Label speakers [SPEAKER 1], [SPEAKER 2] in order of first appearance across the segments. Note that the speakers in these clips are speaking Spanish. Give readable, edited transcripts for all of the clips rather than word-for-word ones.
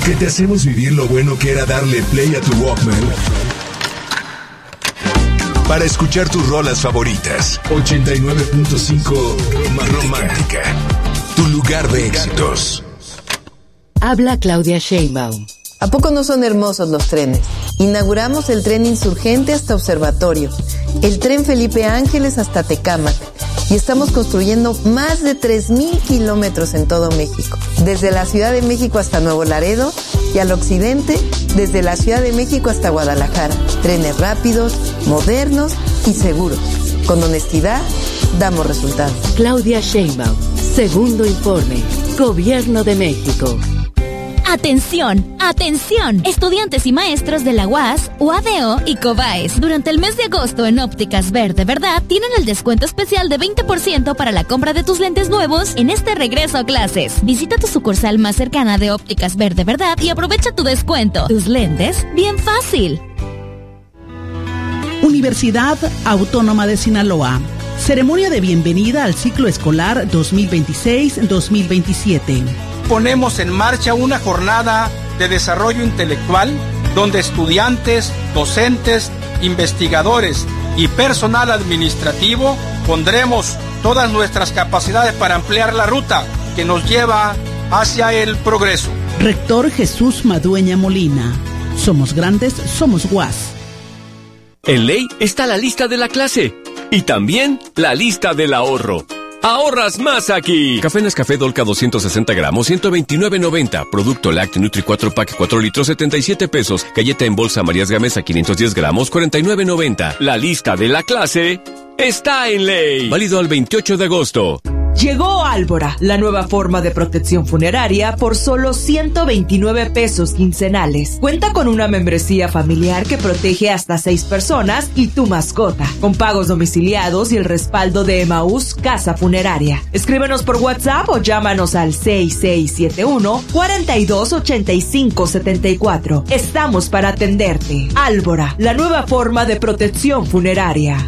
[SPEAKER 1] Porque te hacemos vivir lo bueno que era darle play a tu Walkman para escuchar tus rolas favoritas. 89.5 Romántica, tu lugar de éxitos.
[SPEAKER 2] Habla Claudia Sheinbaum.
[SPEAKER 3] ¿A poco no son hermosos los trenes? Inauguramos el tren Insurgente hasta Observatorio, el tren Felipe Ángeles hasta Tecámac, y estamos construyendo más de 3,000 kilómetros en todo México, desde la Ciudad de México hasta Nuevo Laredo, y al occidente, desde la Ciudad de México hasta Guadalajara. Trenes rápidos, modernos y seguros. Con honestidad, damos resultados.
[SPEAKER 2] Claudia Sheinbaum, segundo informe, Gobierno de México.
[SPEAKER 4] ¡Atención! ¡Atención! Estudiantes y maestros de la UAS, UADO y COBAES. Durante el mes de agosto en Ópticas Ver de Verdad tienen el descuento especial de 20% para la compra de tus lentes nuevos en este regreso a clases. Visita tu sucursal más cercana de Ópticas Ver de Verdad y aprovecha tu descuento. Tus lentes, bien fácil.
[SPEAKER 5] Universidad Autónoma de Sinaloa. Ceremonia de bienvenida al ciclo escolar 2026-2027.
[SPEAKER 6] Ponemos en marcha una jornada de desarrollo intelectual donde estudiantes, docentes, investigadores y personal administrativo pondremos todas nuestras capacidades para ampliar la ruta que nos lleva hacia el progreso.
[SPEAKER 5] Rector Jesús Madueña Molina. Somos grandes, somos UAS.
[SPEAKER 7] En ley está la lista de la clase y también la lista del ahorro. ¡Ahorras más aquí! Café Nescafé Dolca 260 gramos, 129.90. Producto Lácteo Nutri 4 Pack 4 litros, 77 pesos. Galleta en bolsa Marías Gamesa 510 gramos, 49.90. La lista de la clase está en ley. Válido al 28 de agosto.
[SPEAKER 8] Llegó Álvora, la nueva forma de protección funeraria por solo 129 pesos quincenales. Cuenta con una membresía familiar que protege hasta 6 personas y tu mascota, con pagos domiciliados y el respaldo de Emaús Casa Funeraria. Escríbenos por WhatsApp o llámanos al 6671-428574. Estamos para atenderte. Álvora, la nueva forma de protección funeraria.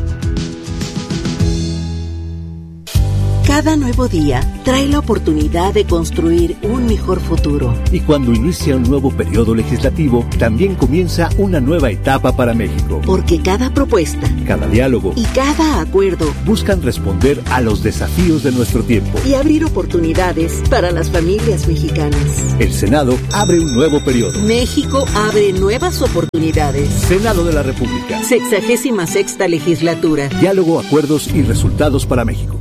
[SPEAKER 9] Cada nuevo día trae la oportunidad de construir un mejor futuro.
[SPEAKER 10] Y cuando inicia un nuevo periodo legislativo, también comienza una nueva etapa para México.
[SPEAKER 9] Porque cada propuesta,
[SPEAKER 10] cada diálogo
[SPEAKER 9] y cada acuerdo
[SPEAKER 10] buscan responder a los desafíos de nuestro tiempo
[SPEAKER 9] y abrir oportunidades para las familias mexicanas.
[SPEAKER 10] El Senado abre un nuevo periodo.
[SPEAKER 9] México abre nuevas oportunidades.
[SPEAKER 10] Senado de la República.
[SPEAKER 9] 66ª legislatura.
[SPEAKER 10] Diálogo, acuerdos y resultados para México.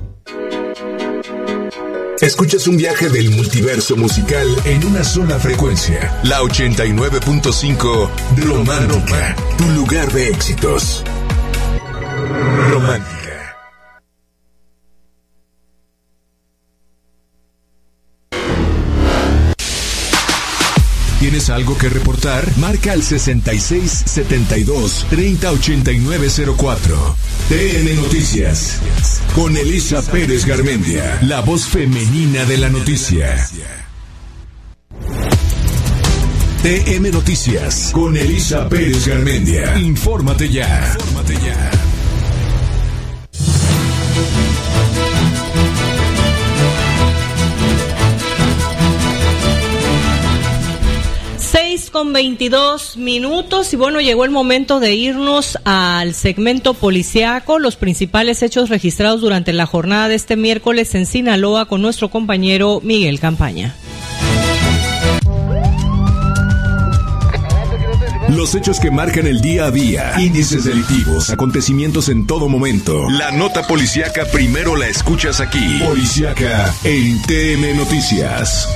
[SPEAKER 1] Escuchas un viaje del multiverso musical en una sola frecuencia. La 89.5 Romántica, tu lugar de éxitos. Romántica. ¿Tienes algo que reportar? Marca al 6672-308904. TN Noticias. Con Elisa Pérez Garmendia, la voz femenina de la noticia. TN Noticias. Con Elisa Pérez Garmendia. Infórmate ya.
[SPEAKER 11] 6:22 y bueno, llegó el momento de irnos al segmento policiaco, los principales hechos registrados durante la jornada de este miércoles en Sinaloa con nuestro compañero Miguel Campaña.
[SPEAKER 1] Los hechos que marcan el día a día, índices delictivos, acontecimientos en todo momento. La nota policíaca primero la escuchas aquí. Policíaca en TN Noticias.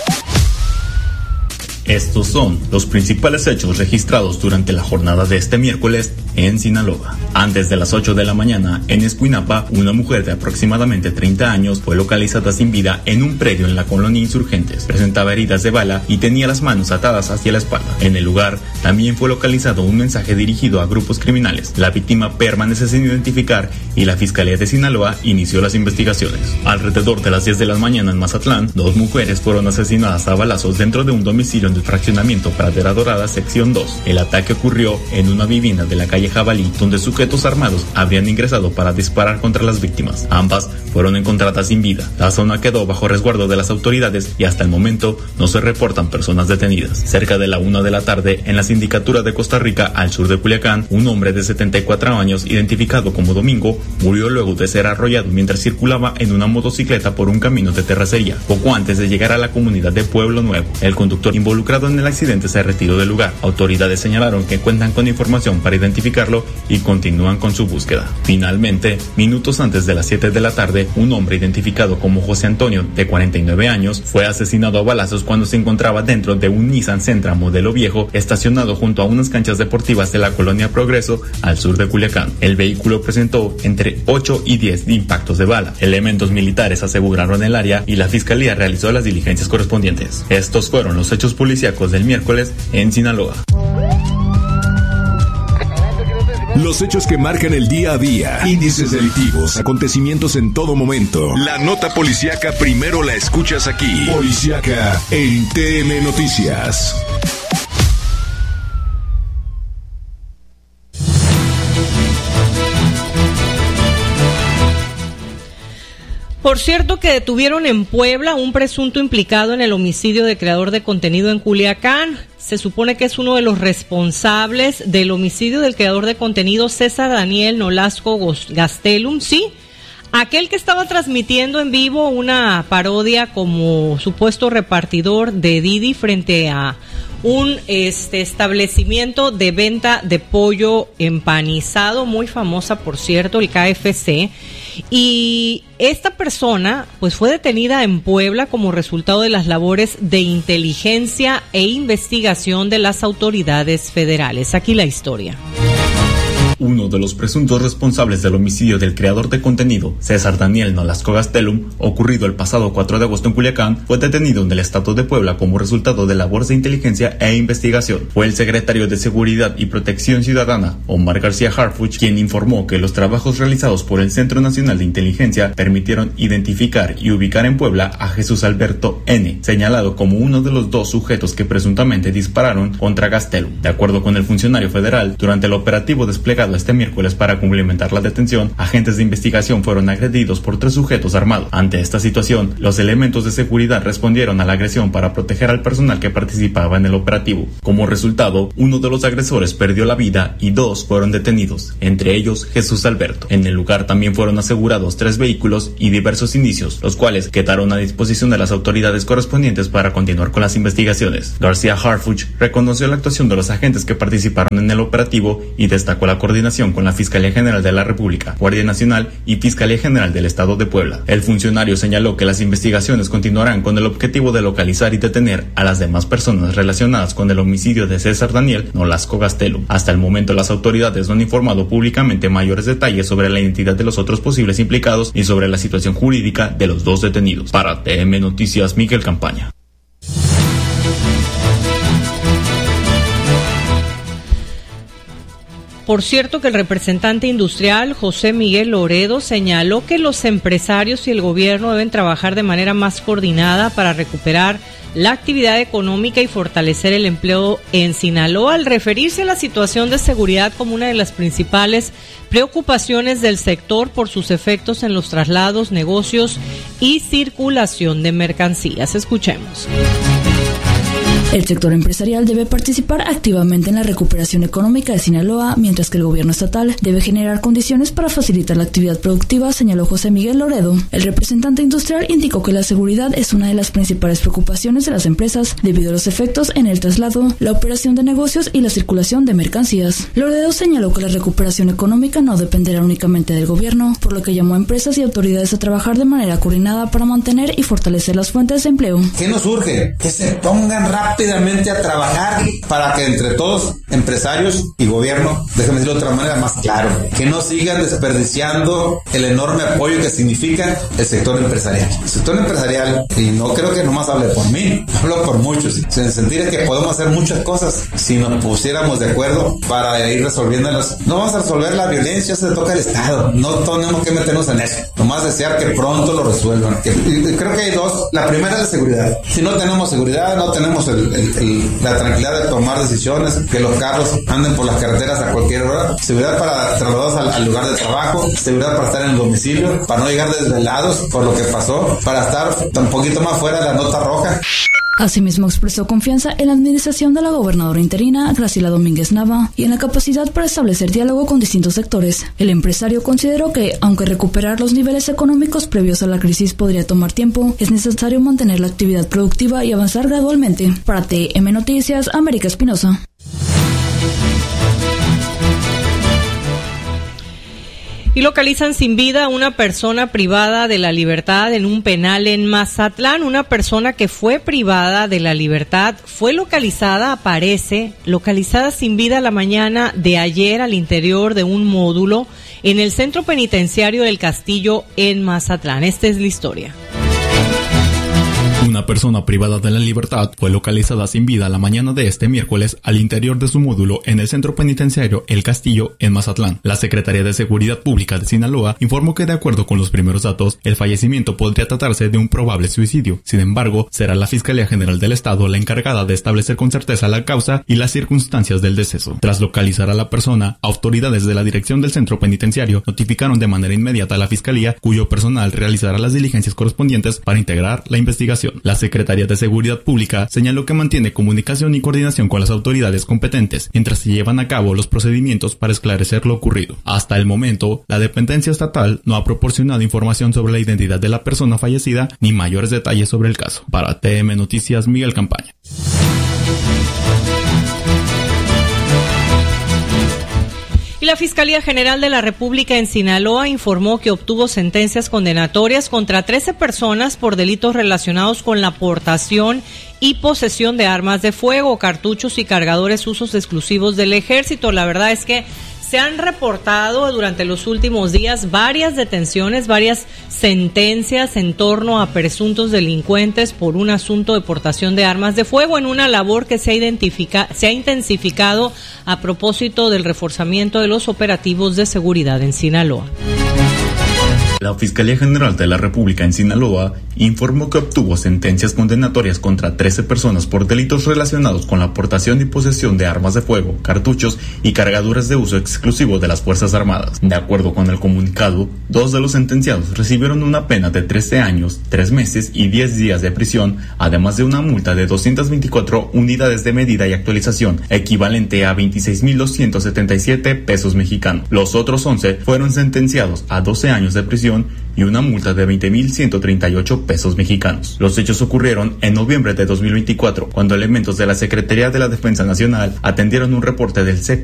[SPEAKER 12] Estos son los principales hechos registrados durante la jornada de este miércoles en Sinaloa. Antes de las 8 de la mañana, en Escuinapa, una mujer de aproximadamente 30 años fue localizada sin vida en un predio en la colonia Insurgentes. Presentaba heridas de bala y tenía las manos atadas hacia la espalda. En el lugar, también fue localizado un mensaje dirigido a grupos criminales. La víctima permanece sin identificar y la Fiscalía de Sinaloa inició las investigaciones. Alrededor de las 10 de la mañana en Mazatlán, 2 mujeres fueron asesinadas a balazos dentro de un domicilio en el fraccionamiento Pradera Dorada, sección 2. El ataque ocurrió en una vivienda de la calle calle Jabalí, donde sujetos armados habrían ingresado para disparar contra las víctimas. Ambas fueron encontradas sin vida. La zona quedó bajo resguardo de las autoridades y hasta el momento no se reportan personas detenidas. Cerca de la 1 de la tarde, en la sindicatura de Costa Rica, al sur de Culiacán, un hombre de 74 años, identificado como Domingo, murió luego de ser arrollado mientras circulaba en una motocicleta por un camino de terracería, poco antes de llegar a la comunidad de Pueblo Nuevo. El conductor involucrado en el accidente se retiró del lugar. Autoridades señalaron que cuentan con información para identificarlo y continúan con su búsqueda. Finalmente, minutos antes de las 7 de la tarde, un hombre identificado como José Antonio, de 49 años, fue asesinado a balazos cuando se encontraba dentro de un Nissan Sentra modelo viejo estacionado junto a unas canchas deportivas de la colonia Progreso, al sur de Culiacán. El vehículo presentó entre 8 y 10 impactos de bala. Elementos militares aseguraron el área y la fiscalía realizó las diligencias correspondientes. Estos fueron los hechos policíacos del miércoles en Sinaloa.
[SPEAKER 1] Los hechos que marcan el día a día, índices delictivos, acontecimientos en todo momento. La nota policíaca primero la escuchas aquí. Policíaca en TN Noticias.
[SPEAKER 11] Por cierto, que detuvieron en Puebla un presunto implicado en el homicidio de creador de contenido en Culiacán. Se supone que es uno de los responsables del homicidio del creador de contenido César Daniel Nolasco Gastelum, sí, aquel que estaba transmitiendo en vivo una parodia como supuesto repartidor de Didi frente a un establecimiento de venta de pollo empanizado, muy famosa por cierto, el KFC. Y esta persona pues fue detenida en Puebla como resultado de las labores de inteligencia e investigación de las autoridades federales. Aquí la historia.
[SPEAKER 12] Uno de los presuntos responsables del homicidio del creador de contenido, César Daniel Nolasco Gastelum, ocurrido el pasado 4 de agosto en Culiacán, fue detenido en el estado de Puebla como resultado de labores de inteligencia e investigación. Fue el secretario de Seguridad y Protección Ciudadana, Omar García Harfuch, quien informó que los trabajos realizados por el Centro Nacional de Inteligencia permitieron identificar y ubicar en Puebla a Jesús Alberto N., señalado como uno de los 2 sujetos que presuntamente dispararon contra Gastelum. De acuerdo con el funcionario federal, durante el operativo desplegado este miércoles para complementar la detención, agentes de investigación fueron agredidos por 3 sujetos armados. Ante esta situación, los elementos de seguridad respondieron a la agresión para proteger al personal que participaba en el operativo. Como resultado, uno de los agresores perdió la vida y 2 fueron detenidos, entre ellos Jesús Alberto. En el lugar también fueron asegurados 3 vehículos y diversos indicios, los cuales quedaron a disposición de las autoridades correspondientes para continuar con las investigaciones. García Harfuch reconoció la actuación de los agentes que participaron en el operativo y destacó la coordinación con la Fiscalía General de la República, Guardia Nacional y Fiscalía General del Estado de Puebla. El funcionario señaló que las investigaciones continuarán con el objetivo de localizar y detener a las demás personas relacionadas con el homicidio de César Daniel Nolasco Gastelum. Hasta el momento, las autoridades no han informado públicamente mayores detalles sobre la identidad de los otros posibles implicados y sobre la situación jurídica de los 2 detenidos. Para TM Noticias, Miguel Campaña.
[SPEAKER 11] Por cierto, que el representante industrial José Miguel Loredo señaló que los empresarios y el gobierno deben trabajar de manera más coordinada para recuperar la actividad económica y fortalecer el empleo en Sinaloa, al referirse a la situación de seguridad como una de las principales preocupaciones del sector por sus efectos en los traslados, negocios y circulación de mercancías. Escuchemos.
[SPEAKER 13] El sector empresarial debe participar activamente en la recuperación económica de Sinaloa, mientras que el gobierno estatal debe generar condiciones para facilitar la actividad productiva, señaló José Miguel Loredo. El representante industrial indicó que la seguridad es una de las principales preocupaciones de las empresas debido a los efectos en el traslado, la operación de negocios y la circulación de mercancías. Loredo señaló que la recuperación económica no dependerá únicamente del gobierno, por lo que llamó a empresas y autoridades a trabajar de manera coordinada para mantener y fortalecer las fuentes de empleo.
[SPEAKER 14] ¿Qué nos urge? Que se pongan rápidamente a trabajar para que entre todos, empresarios y gobierno, déjame decirlo de otra manera más claro, que no sigan desperdiciando el enorme apoyo que significa el sector empresarial. El sector empresarial, y no creo que nomás hable por mí, hablo por muchos, en el sentido de que podemos hacer muchas cosas si nos pusiéramos de acuerdo para ir resolviéndolas. No vamos a resolver la violencia, se toca al Estado, no tenemos que meternos en eso, nomás desear que pronto lo resuelvan. Creo que hay 2, la primera es la seguridad. Si no tenemos seguridad, no tenemos la tranquilidad de tomar decisiones, que los carros anden por las carreteras a cualquier hora, seguridad para trasladarnos al lugar de trabajo, seguridad para estar en el domicilio, para no llegar desvelados por lo que pasó, para estar un poquito más fuera de la nota roja.
[SPEAKER 13] Asimismo expresó confianza en la administración de la gobernadora interina, Graciela Domínguez Nava, y en la capacidad para establecer diálogo con distintos sectores. El empresario consideró que, aunque recuperar los niveles económicos previos a la crisis podría tomar tiempo, es necesario mantener la actividad productiva y avanzar gradualmente. Para TM Noticias, América Espinosa.
[SPEAKER 11] Y localizan sin vida a una persona privada de la libertad en un penal en Mazatlán. Una persona que fue privada de la libertad fue localizada sin vida la mañana de ayer al interior de un módulo en el centro penitenciario del Castillo en Mazatlán. Esta es la historia.
[SPEAKER 12] Una persona privada de la libertad fue localizada sin vida la mañana de este miércoles al interior de su módulo en el centro penitenciario El Castillo en Mazatlán. La Secretaría de Seguridad Pública de Sinaloa informó que de acuerdo con los primeros datos, el fallecimiento podría tratarse de un probable suicidio. Sin embargo, será la Fiscalía General del Estado la encargada de establecer con certeza la causa y las circunstancias del deceso. Tras localizar a la persona, autoridades de la dirección del centro penitenciario notificaron de manera inmediata a la Fiscalía, cuyo personal realizará las diligencias correspondientes para integrar la investigación. La Secretaría de Seguridad Pública señaló que mantiene comunicación y coordinación con las autoridades competentes mientras se llevan a cabo los procedimientos para esclarecer lo ocurrido. Hasta el momento, la dependencia estatal no ha proporcionado información sobre la identidad de la persona fallecida ni mayores detalles sobre el caso. Para TM Noticias, Miguel Campaña.
[SPEAKER 11] Y la Fiscalía General de la República en Sinaloa informó que obtuvo sentencias condenatorias contra 13 personas por delitos relacionados con la portación y posesión de armas de fuego, cartuchos y cargadores usos exclusivos del Ejército. La verdad es que se han reportado durante los últimos días varias detenciones, varias sentencias en torno a presuntos delincuentes por un asunto de portación de armas de fuego en una labor que se ha intensificado a propósito del reforzamiento de los operativos de seguridad en Sinaloa.
[SPEAKER 12] La Fiscalía General de la República en Sinaloa informó que obtuvo sentencias condenatorias contra 13 personas por delitos relacionados con la portación y posesión de armas de fuego, cartuchos y cargadores de uso exclusivo de las Fuerzas Armadas. De acuerdo con el comunicado, 2 de los sentenciados recibieron una pena de 13 años, 3 meses y 10 días de prisión, además de una multa de 224 unidades de medida y actualización, equivalente a 26,277 pesos mexicanos. Los otros 11 fueron sentenciados a 12 años de prisión y una multa de 20,138 pesos mexicanos. Los hechos ocurrieron en noviembre de 2024, cuando elementos de la Secretaría de la Defensa Nacional atendieron un reporte del C4